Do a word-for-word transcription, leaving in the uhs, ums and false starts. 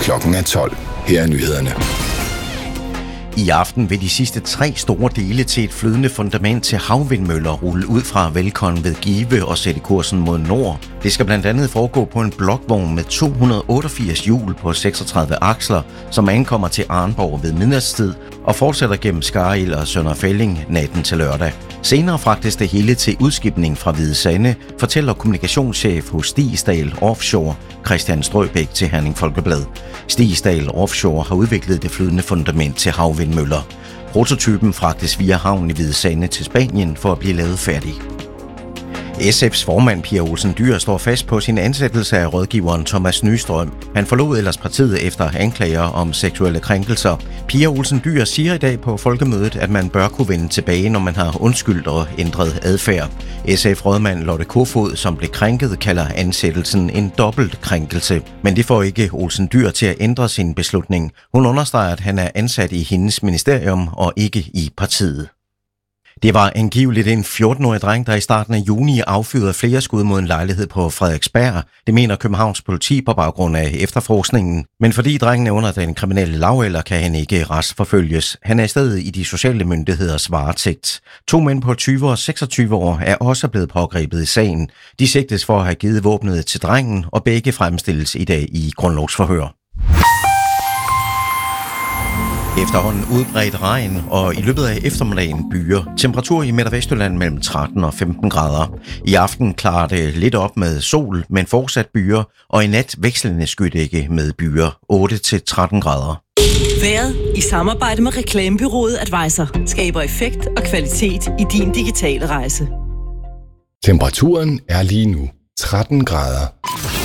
Klokken er tolv. Her er nyhederne. I aften vil de sidste tre store dele til et flydende fundament til havvindmøller rulle ud fra Velkon ved Give og sætte kursen mod nord. Det skal blandt andet foregå på en blokvogn med to hundrede otteogfirs hjul på seksogtredive aksler, som ankommer til Arnborg ved midnatstid og fortsætter gennem Skarild og Sønder Felding natten til lørdag. Senere fragtes det hele til udskibning fra Hvide Sande, fortæller kommunikationschef hos Stigsdal Offshore, Christian Strøbæk til Herning Folkeblad. Stigsdal Offshore har udviklet det flydende fundament til havvindmøller. Prototypen fragtes via havnen i Hvide Sande til Spanien for at blive lavet færdig. S F's formand Pia Olsen Dyhr står fast på sin ansættelse af rådgiveren Thomas Nystrøm. Han forlod ellers partiet efter anklager om seksuelle krænkelser. Pia Olsen Dyhr siger i dag på folkemødet, at man bør kunne vende tilbage, når man har undskyldt og ændret adfærd. S F-rådmand Lotte Kofod, som blev krænket, kalder ansættelsen en dobbelt krænkelse. Men det får ikke Olsen Dyhr til at ændre sin beslutning. Hun understreger, at han er ansat i hendes ministerium og ikke i partiet. Det var angiveligt en fjorten-årig dreng, der i starten af juni affyrede flere skud mod en lejlighed på Frederiksberg. Det mener Københavns politi på baggrund af efterforskningen. Men fordi drengen er under den kriminelle lavalder, kan han ikke retsforfølges. Han er i stedet i de sociale myndigheders varetægt. To mænd på tyve og seksogtyve år er også blevet pågrebet i sagen. De sigtes for at have givet våbnet til drengen, og begge fremstilles i dag i grundlovsforhør. Efterhånden udbredt regn, og i løbet af eftermiddagen byer. Temperatur i Midt- og Vestjylland mellem tretten og femten grader. I aften klarer det lidt op med sol, men fortsat byer, og i nat vekslende skydække med byer otte til tretten grader. Vejret i samarbejde med reklamebureauet Advisor skaber effekt og kvalitet i din digitale rejse. Temperaturen er lige nu tretten grader.